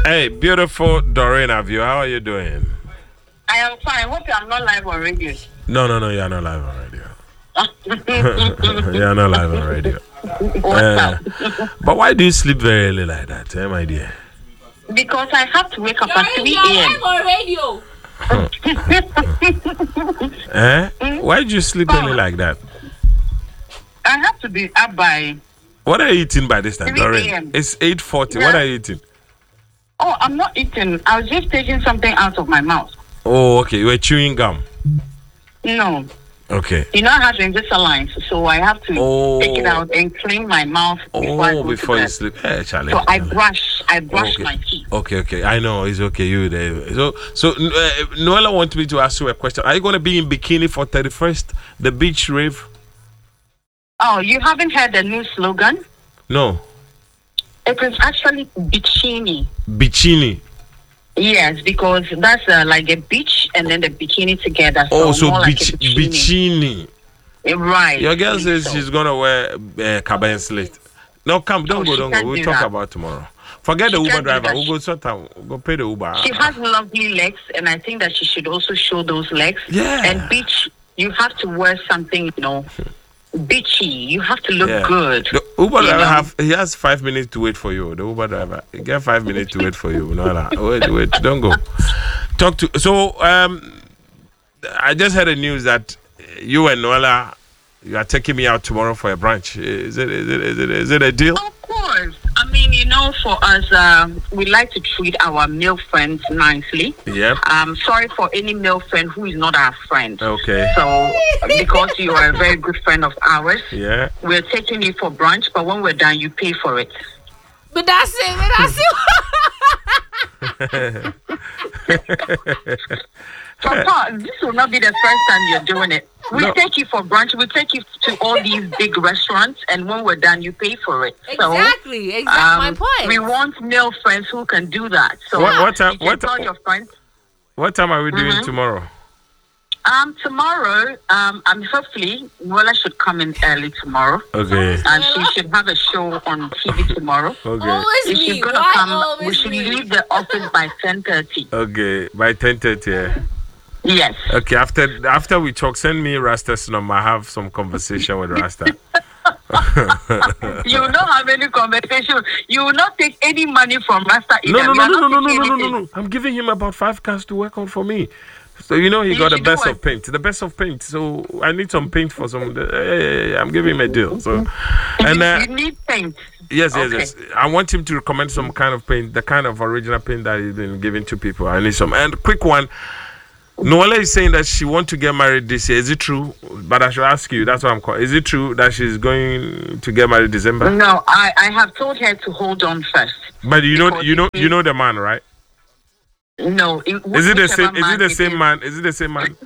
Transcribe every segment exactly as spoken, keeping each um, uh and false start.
Hey, beautiful Doreen Avio, how are you doing? I am fine. Hope you are not live on radio. No, no, no, you're not live on radio. You're not live on radio. Uh, but why do you sleep very early like that, eh, my dear? Because I have to wake up at three a.m. Eh? Why do you sleep early like that? I have to be up by... What are you eating by this time, Doreen? It's eight forty. Yeah. What are you eating? Oh, I'm not eating. I was just taking something out of my mouth. Oh, okay. You were chewing gum? No. Okay. You know I have Invisalign, so I have to oh. take it out and clean my mouth before oh, I go before to you bed. sleep. Hey, Charlie. So I brush, I brush okay. my teeth. Okay, okay. I know it's okay. You there? So, so uh, Noella wants me to ask you a question. Are you going to be in bikini for thirty-first, the beach rave? Oh, you haven't heard the new slogan? No. It is actually bikini. Bikini. Yes, because that's uh, like a beach and then the bikini together. So oh, so beach, like bikini. bikini. Right. Your girl says so. She's going to wear uh, Kaba and Slit. No, come, don't oh, go, don't go. We'll do talk that. About tomorrow. Forget she the Uber driver. We'll go sort out. We'll go pay the Uber. She has lovely legs, and I think that she should also show those legs. Yeah. And beach, you have to wear something, you know, beachy. You have to look yeah. good. The Uber driver have he has five minutes to wait for you. The Uber driver, you get five minutes to wait for you. No, no, wait, wait, don't go. Talk to. So, um, I just heard the news that you and Noella, you are taking me out tomorrow for a brunch. Is it? Is it? Is it? Is it a deal? Of course. I mean, you know, for us, um, we like to treat our male friends nicely. Yep. Um, sorry for any male friend who is not our friend. Okay. So, because you are a very good friend of ours, yeah, we're taking you for brunch, but when we're done, you pay for it. But that's it. But that's it. Papa, this will not be the first time you're doing it. We no. take you for brunch. We take you to all these big restaurants, and when we're done, you pay for it. Exactly, so, exactly um, my point. We want male friends who can do that. So what, what time? You what tell your friends. What time are we doing mm-hmm. tomorrow? Um, tomorrow, um, um, hopefully, Noella should come in early tomorrow. Okay. And she should have a show on T V tomorrow. Okay. Always if me. she's gonna Why come, we should me? leave the office by ten thirty. Okay, by ten thirty. Yeah. Yes. Okay, after after we talk, send me Rasta's number. I have some conversation with Rasta. You will not have any conversation. You will not take any money from Rasta either. No, no, no, no, no, no, no, no, no, no, no. I'm giving him about five cars to work on for me. So you know he you got the best of paint, the best of paint. So I need some paint for some. Uh, yeah, yeah, yeah, I'm giving him a deal. So and uh, you need paint. Yes, yes, okay. yes. I want him to recommend some kind of paint, the kind of original paint that he's been giving to people. I need some. And quick one. Noella is saying that she wants to get married this year. Is it true? But I should ask you. That's what I'm calling. Is it true that she's going to get married December? No, I, I have told her to hold on first. But you know, you know, you know the man, right? No. It, is it the same? Is it the same man? Is it the same man?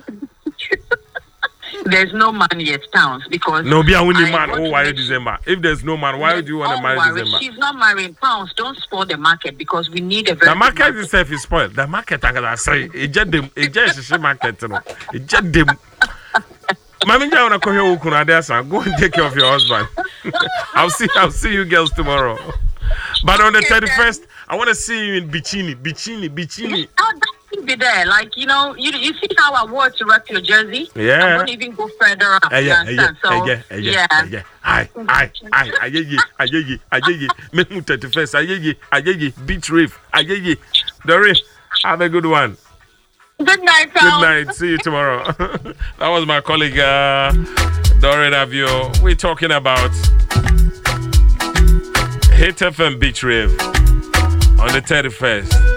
There's no man yet, Pounds, because no be a winning man. Oh, why December? If there's no man, why do you want to marry worry. December? She's not marrying. Pounds, don't spoil the market because we need a very. The market, market. itself is spoiled. The market, I'm gonna say, it just them. It just is market, you know. It just them. Mami, I wanna come here. Go and take care of your husband. I'll see. I'll see you girls tomorrow. But on the thirty-first, I want to see you in bikini, bikini, bikini. Oh, that can be there. Like, you know, you you see how I wore to wrap your jersey? Yeah. I won't even go further up. Uh, yeah, yeah, so, uh, yeah, uh, yeah, yeah, yeah. Aye, aye, aye, aye, aye, aye, aye, aye, make me thirty-first, aye, aye, aye, beach rave, aye, aye. Doreen, have a good one. Good night, pal. Good night. See you tomorrow. That was my colleague, uh, Doreen Avio. We're talking about Hit F M Beach Rave on the thirty-first.